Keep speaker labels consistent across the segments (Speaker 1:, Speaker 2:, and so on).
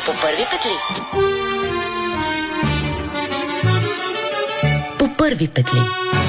Speaker 1: По първи петли. По първи петли.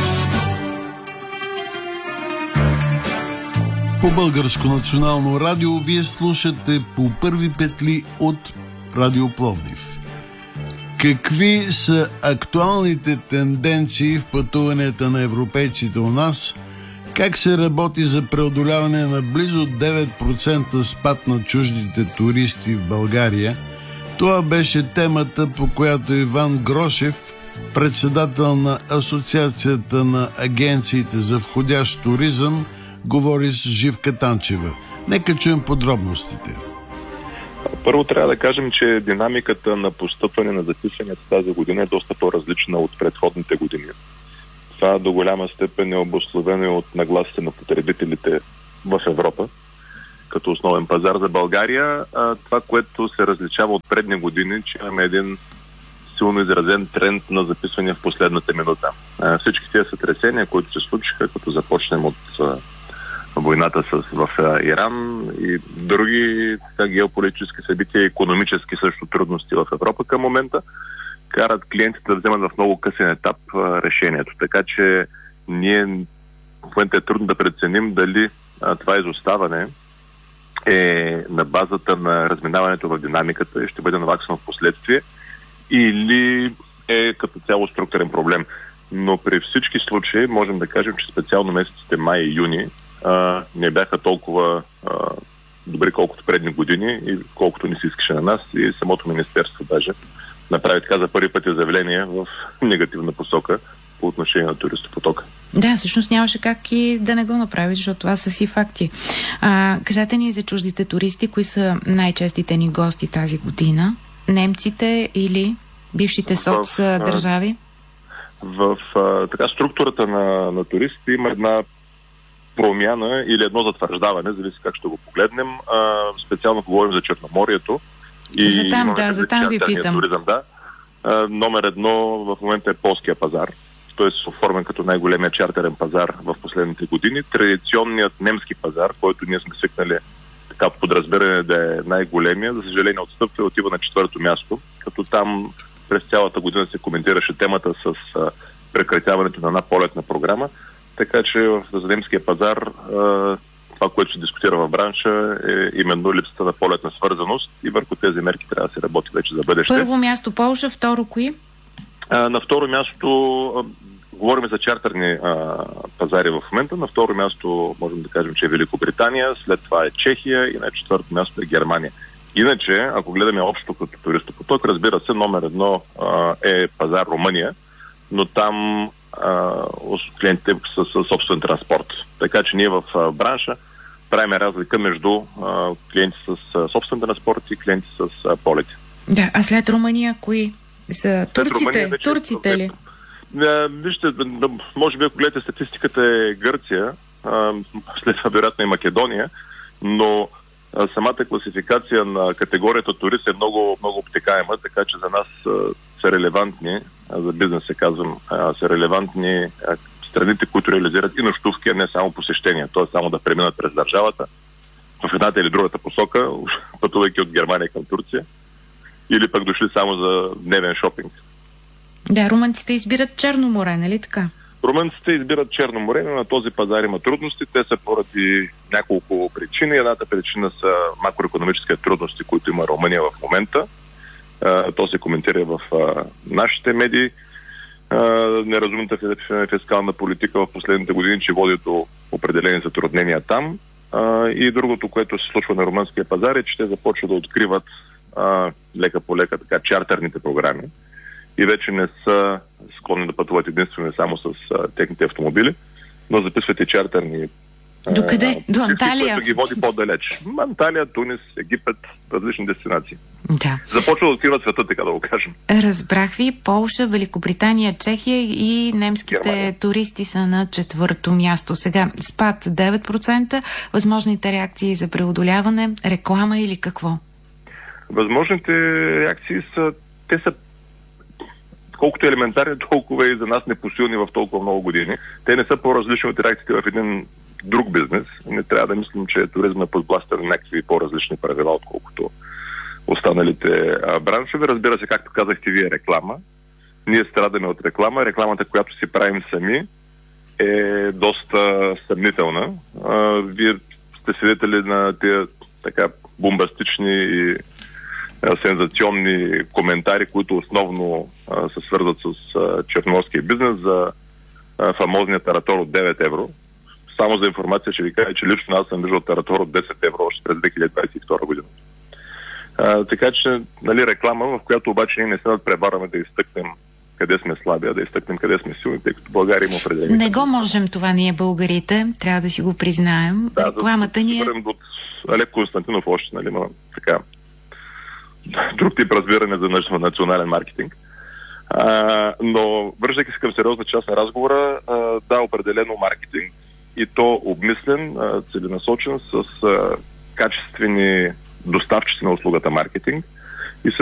Speaker 2: По Българско национално радио вие слушате По първи петли от Радио Пловдив. Какви са актуалните тенденции в пътуванията на европейците у нас? Как се работи за преодоляване на близо 9% спад на чуждите туристи в България? Това беше темата, по която Иван Грошев, председател на Асоциацията на агенциите за входящ туризъм, говори с Живка Танчева. Нека чуем подробностите.
Speaker 3: Първо трябва да кажем, че динамиката на постъпване на записванията тази година е доста по-различна от предходните години. Това до голяма степен е обусловено от нагласите на потребителите в Европа като основен пазар за България. Това, което се различава от предни години, че имаме един силно изразен тренд на записване в последната минута. Всички тези сътресения, които се случиха, като започнем от войната в Иран и други геополитически събития, икономически също трудности в Европа към момента, карат клиентите да вземат в много късен етап решението. Така че ние в момента е трудно да преценим дали това изоставане е на базата на разминаването в динамиката и ще бъде наваксано в последствие или е като цяло структурен проблем. Но при всички случаи можем да кажем, че специално месеците май и юни не бяха толкова добри, колкото предни години и колкото ни се искаше на нас, и самото министерство даже направи така за първи път изявление в негативна посока по отношение на туристопотока.
Speaker 4: Да, всъщност нямаше как и да не го направи, защото това са си факти. Кажете ни за чуждите туристи, кои са най-честите ни гости тази година? Немците или бившите соцдържави? В
Speaker 3: структурата на туристите има една промяна или едно затвърждаване, зависи как ще го погледнем. Специално говорим за Черноморието. И
Speaker 4: за там ви питам.
Speaker 3: Туризъм, да. Номер едно в момента е полския пазар. Той е оформен като най-големия чартерен пазар в последните години. Традиционният немски пазар, който ние сме свикнали така подразбиране да е най-големия, за съжаление отстъпва и отива на 4-то място, като там през цялата година се коментираше темата с прекратяването на една полетна програма. Така че за немския пазар това, което се дискутира в бранша, е именно липсата на полетна свързаност и върху тези мерки трябва да се работи вече за бъдеще.
Speaker 4: Първо място Полша, второ кои?
Speaker 3: На второ място говорим за чартерни пазари в момента. На второ място можем да кажем, че е Великобритания, след това е Чехия и на четвърто място е Германия. Иначе, ако гледаме общо като туристопоток, разбира се, номер едно е пазар Румъния, но там клиентите са със собствен транспорт. Така че ние в бранша правим разлика между клиенти с собствен транспорт и клиенти с полети.
Speaker 4: Да, а след Румъния кои са? Турците? Турците ли?
Speaker 3: Вижте, може би ако гледате статистиката е Гърция, след това вероятно и Македония, но самата класификация на категорията турист е много, много обтекаема, така че за нас са релевантни, за бизнес се казвам, са релевантни страните, които реализират и нощувки, а не само посещения. Т.е. само да преминат през държавата в едната или другата посока, пътувайки от Германия към Турция, или пък дошли само за дневен шопинг.
Speaker 4: Да, румънците избират Черно море, нали така?
Speaker 3: Румънците избират Черно море, но на този пазар има трудности. Те са поради няколко причини. Едната причина са макроекономически трудности, които има Румъния в момента. То се коментира в нашите медии. Неразумната фискална политика в последните години, че води до определени затруднения там. И другото, което се случва на румънския пазар, е, че те започват да откриват лека по лека така чартерните програми и вече не са склонни да пътуват единствено само с техните автомобили, но записват и чартерни.
Speaker 4: Докъде? До Анталия?
Speaker 3: Което ги води по-далеч. Анталия, Тунис, Египет, различни дестинации.
Speaker 4: Да.
Speaker 3: Започва да откриват света, така да го кажем.
Speaker 4: Разбрах ви, Полша, Великобритания, Чехия и немските
Speaker 3: Германия.
Speaker 4: Туристи са на 4-то място. Сега спад 9%, възможните реакции за преодоляване, реклама или какво?
Speaker 3: Възможните реакции са, те са колкото елементарни, толкова и за нас непосилни в толкова много години. Те не са по-различни от реакциите в един друг бизнес. Не трябва да мислим, че туризма подбластва някакви по-различни правила, отколкото останалите останалите браншове. Разбира се, както казахте вие, реклама. Ние страдаме от реклама. Рекламата, която си правим сами, е доста съмнителна. Вие сте свидетели на тези така бомбастични и сензационни коментари, които основно се свързват с черноморския бизнес за фамозния таратор от 9 евро. Само за информация ще ви кажа, че лично аз съм виждал таратор от 10 евро още през 2022 година. Така че, нали, реклама, в която обаче ние не се преварваме да изтъкнем къде сме слаби, а да изтъкнем къде сме силни, тъй като България има определени.
Speaker 4: Не го можем това ние, българите, трябва да си го признаем.
Speaker 3: Да,
Speaker 4: рекламата ни е...
Speaker 3: от Олег Константинов още, нали, има така друг тип разбиране за национален маркетинг. Но връщайки се към сериозна част на разговора, да, определено маркетинг. И то обмислен, целенасочен, с качествени доставчици на услугата маркетинг.